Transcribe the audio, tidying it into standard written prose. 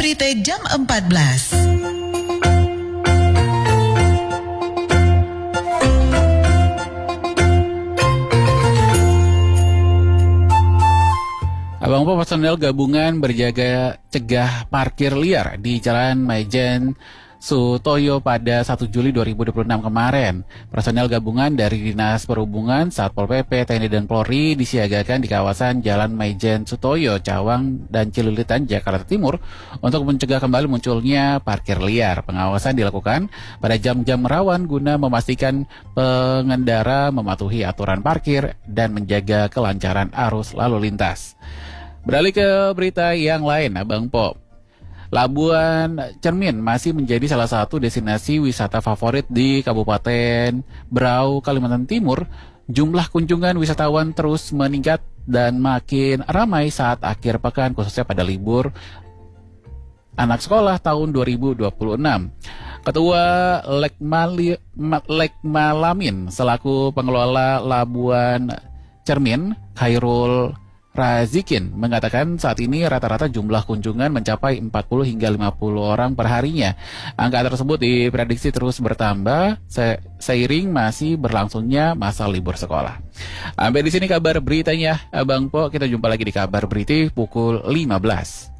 Berita jam 14. Abang Po, personel gabungan berjaga cegah parkir liar di Jalan Maijen Sutoyo pada 1 Juli 2026 kemarin. Personel gabungan dari Dinas Perhubungan, Satpol PP, TNI dan Polri disiagakan di kawasan Jalan Maijen Sutoyo, Cawang dan Cililitan, Jakarta Timur untuk mencegah kembali munculnya parkir liar. Pengawasan dilakukan pada jam-jam rawan guna memastikan pengendara mematuhi aturan parkir dan menjaga kelancaran arus lalu lintas. Beralih ke berita yang lain, Abang Po. Labuan Cermin masih menjadi salah satu destinasi wisata favorit di Kabupaten Berau, Kalimantan Timur. Jumlah kunjungan wisatawan terus meningkat dan makin ramai saat akhir pekan, khususnya pada libur anak sekolah tahun 2026. Ketua Lekmalamin selaku pengelola Labuan Cermin, Khairul Razikin, mengatakan saat ini rata-rata jumlah kunjungan mencapai 40 hingga 50 orang per harinya. Angka tersebut diprediksi terus bertambah seiring masih berlangsungnya masa libur sekolah. Sampai di sini kabar beritanya, Abang Po. Kita jumpa lagi di kabar berita pukul 15.